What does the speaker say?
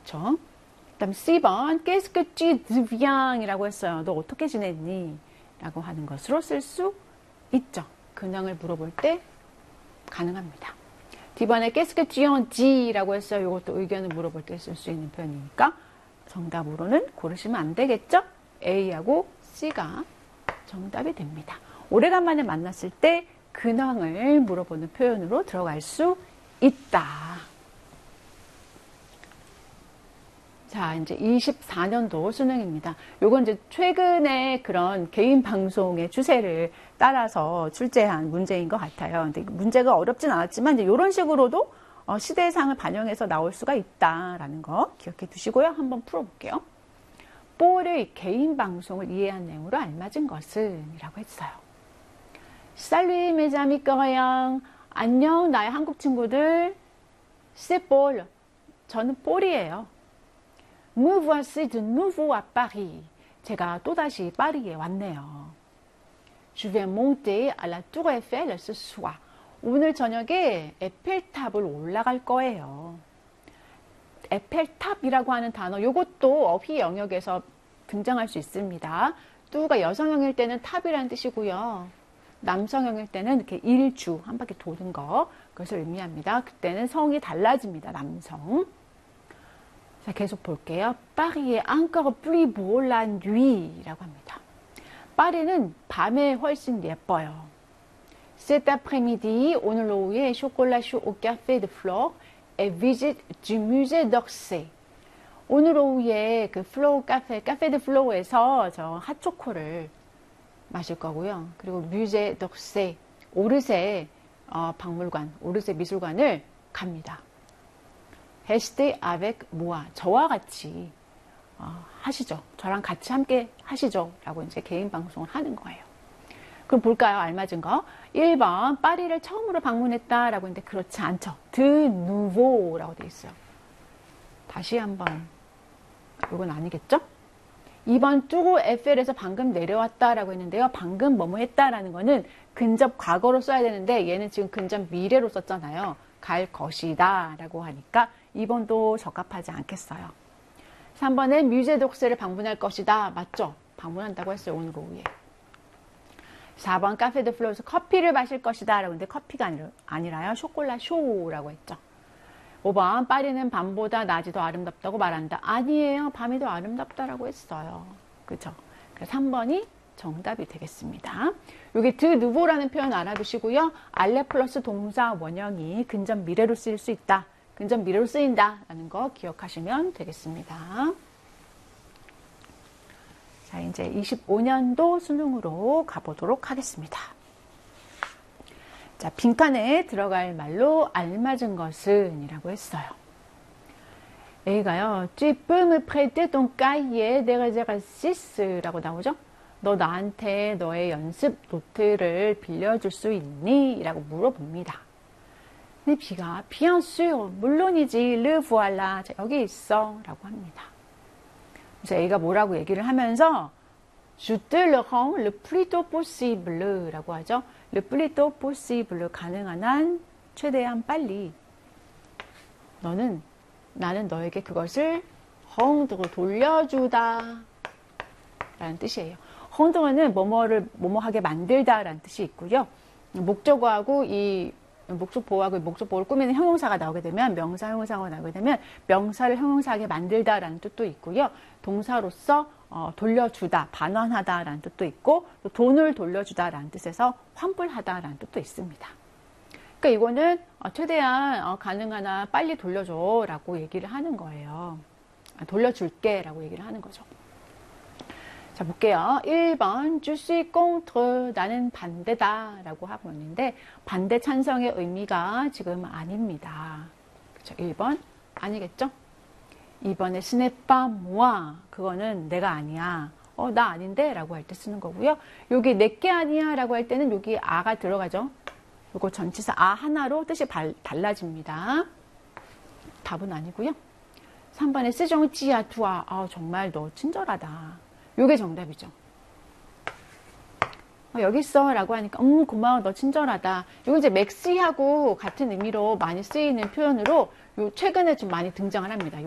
그쵸? 그다음 C번 Qu'est-ce que tu deviens? 이라고 했어요. 너 어떻게 지냈니? 라고 하는 것으로 쓸 수 있죠. 근황을 물어볼 때 가능합니다. D번에 Qu'est-ce que tu en dis? 라고 했어요. 이것도 의견을 물어볼 때 쓸 수 있는 표현이니까 정답으로는 고르시면 안 되겠죠? A하고 C가 정답이 됩니다. 오래간만에 만났을 때 근황을 물어보는 표현으로 들어갈 수 있다. 자, 이제 24년도 수능입니다. 요건 이제 최근에 그런 개인 방송의 추세를 따라서 출제한 문제인 것 같아요. 근데 문제가 어렵진 않았지만 이제 이런 식으로도 시대상을 반영해서 나올 수가 있다라는 거 기억해 두시고요. 한번 풀어볼게요. 볼의 개인 방송을 이해한 내용으로 알맞은 것은 이라고 했어요. Salut mes amis coréens. 안녕 나의 한국 친구들. C'est Paul. 저는 볼이에요. Me voici de nouveau à Paris. 제가 또다시 파리에 왔네요. Je vais monter à la Tour Eiffel ce soir. 오늘 저녁에 에펠탑을 올라갈 거예요. 에펠탑이라고 하는 단어, 이것도 어휘 영역에서 등장할 수 있습니다. 뚜가 여성형일 때는 탑이라는 뜻이고요. 남성형일 때는 이렇게 일주, 한 바퀴 도는 거, 그것을 의미합니다. 그때는 성이 달라집니다. 남성. 자, 계속 볼게요. 파리에 encore plus beau la nuit 라고 합니다. 파리는 밤에 훨씬 예뻐요. Cet après-midi, 오늘 오후에 chocolat chaud au café de Flore et visite du musée d'Orsay. 오늘 오후에 그 플로우 카페 드 플로우에서 저 핫초코를 마실 거고요. 그리고 뮤제 d'Orsay, 오르세 박물관, 오르세 미술관을 갑니다. Restez avec moi. 저와 같이 하시죠. 저랑 같이 함께 하시죠. 라고 이제 개인 방송을 하는 거예요. 그럼 볼까요? 알맞은 거. 1번, 파리를 처음으로 방문했다. 라고 했는데 그렇지 않죠. de nouveau 라고 되어 있어요. 다시 한번. 이건 아니겠죠? 2번, 뚜고 에펠에서 방금 내려왔다. 라고 했는데요. 방금 뭐뭐 했다라는 거는 근접 과거로 써야 되는데 얘는 지금 근접 미래로 썼잖아요. 갈 것이다. 라고 하니까 2번도 적합하지 않겠어요. 3번은 뮤제 독세를 방문할 것이다. 맞죠? 방문한다고 했어요. 오늘 오후에. 4번 카페 드 플로에서 커피를 마실 것이다. 라고 했는데 커피가 아니라요. 쇼콜라 쇼라고 했죠. 5번 파리는 밤보다 낮이 더 아름답다고 말한다. 아니에요. 밤이 더 아름답다라고 했어요. 그죠? 그래서 3번이 정답이 되겠습니다. 여기 de nouveau라는 표현 알아두시고요. 알레 플러스 동사 원형이 근접 미래로 쓰일 수 있다. 근접 미래로 쓰인다 라는 거 기억하시면 되겠습니다. 자, 이제 25년도 수능으로 가보도록 하겠습니다. 자, 빈칸에 들어갈 말로 알맞은 것은 이라고 했어요. A가요. Tu peux me prêter ton cahier d'exercice 라고 나오죠? 너 나한테 너의 연습 노트를 빌려줄 수 있니? 라고 물어봅니다. 근데 B가 bien sûr, 물론이지, le voilà, 자, 여기 있어 라고 합니다. 그래서 A가 뭐라고 얘기를 하면서 Je te le rends le plus tôt possible 라고 하죠. Le plus tôt possible, 가능한 한 최대한 빨리. 나는 너에게 그것을 rendre, 돌려주다 라는 뜻이에요. rendre는 뭐뭐하게 만들다 라는 뜻이 있고요. 목적어하고 이 목적보호하고 목적보호를 꾸미는 형용사가 나오게 되면 명사, 형용사가 나오게 되면 명사를 형용사하게 만들다라는 뜻도 있고요. 동사로서 돌려주다, 반환하다라는 뜻도 있고 또 돈을 돌려주다라는 뜻에서 환불하다라는 뜻도 있습니다. 그러니까 이거는 최대한 가능한 한 빨리 돌려줘라고 얘기를 하는 거예요. 돌려줄게라고 얘기를 하는 거죠. 자, 볼게요. 1번, je suis contre, 나는 반대다 라고 하고 있는데 반대 찬성의 의미가 지금 아닙니다. 그렇죠? 1번 아니겠죠? 2번에 ce n'est pas moi, 그거는 내가 아니야. 나 아닌데 라고 할 때 쓰는 거고요. 여기 내게 아니야 라고 할 때는 여기 아가 들어가죠. 요거 전치사 아 하나로 뜻이 달라집니다. 답은 아니고요. 3번에 스정지야 두아, 정말 너 친절하다. 요게 정답이죠. 여기 있어 라고 하니까 고마워, 너 친절하다. 이거 이제 맥시하고 같은 의미로 많이 쓰이는 표현으로 최근에 좀 많이 등장을 합니다.